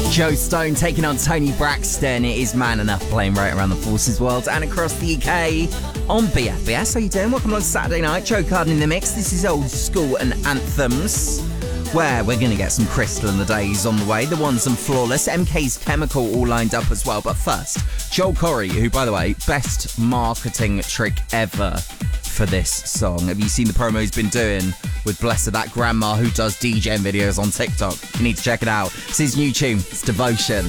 Joe Stone taking on Tony Braxton. It is Man Enough playing right around the Forces world and across the UK on BFBS. How you doing? Welcome along Saturday night. Joe Carden in the mix. This is Old School and Anthems, where we're going to get some Crystal and the Days on the way. The Ones and Flawless. MK's Chemical all lined up as well. But first, Joel Corry, who, by the way, best marketing trick ever for this song. Have you seen the promo he's been doing with Bless Her, that grandma who does DJing videos on TikTok? You need to check it out. It's his new tune. It's Devotion.